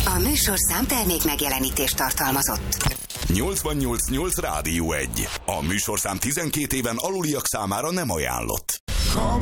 A műsorszám termék megjelenítést tartalmazott. 88.8 Rádió 1. A műsorszám 12 éven aluliak számára nem ajánlott. Call